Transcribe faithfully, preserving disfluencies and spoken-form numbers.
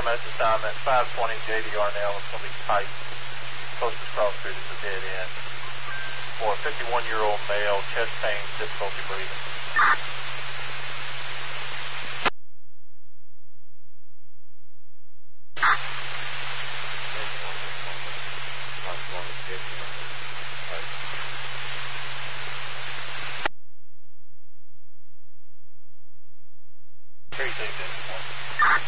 message time at five twenty J D Arnell. It's going to be tight. Closest cross street is a dead end. For a fifty-one-year-old male, chest pain, difficulty breathing.